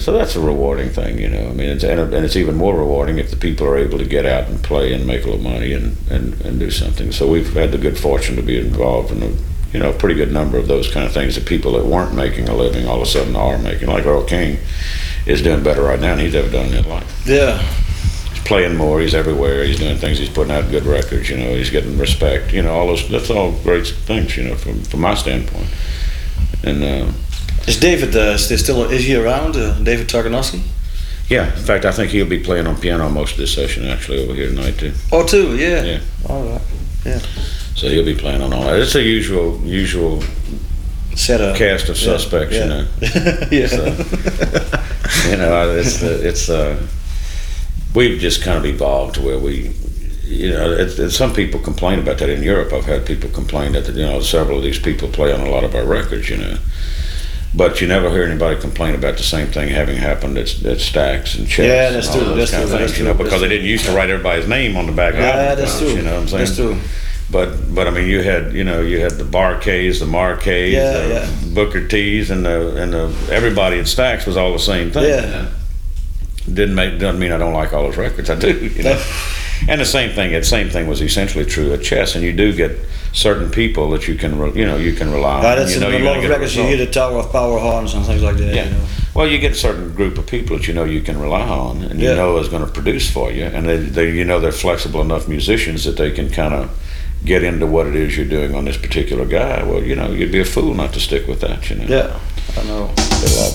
So that's a rewarding thing, you know. I mean, and it's even more rewarding if the people are able to get out and play and make a little money and do something. So we've had the good fortune to be involved in a pretty good number of those kind of things that people that weren't making a living all of a sudden are making. Like Earl King is doing better right now than he's ever done in his life. Yeah. He's playing more. He's everywhere. He's doing things. He's putting out good records. You know, he's getting respect. You know, all those. That's all great things. You know, from my standpoint. And. Is David still is he around? David Targanowski? Yeah, in fact, I think he'll be playing on piano most of this session actually over here tonight too. Oh, too, yeah. Yeah. All right. Yeah. So he'll be playing on all that. It's a usual setup cast of suspects, yeah. you know. Yeah. So, you know, it's we've just kind of evolved to where we. You know, some people complain about that in Europe. I've had people complain that, you know, several of these people play on a lot of our records, you know. But you never hear anybody complain about the same thing having happened at Stax and Chess. Yeah, that's and all true. those That's kind true. of things, you know, because they didn't used to write everybody's name on the back album. Yeah, that's true. You know what I'm saying? That's true. But I mean, you had the Bar-Kays, the Mar-Kays, the Booker T's, and the everybody at Stax was all the same thing. Yeah. Doesn't mean I don't like all those records. I do. You know. And the same thing was essentially true at Chess, and you do get certain people that you can rely on. That's in a lot of records. You hear the Tower of Power horns and things like that. Yeah. You know? Well, you get a certain group of people that you can rely on, and you know is going to produce for you, and they're flexible enough musicians that they can kind of get into what it is you're doing on this particular guy. Well, you know, you'd be a fool not to stick with that. You know. Yeah, I know.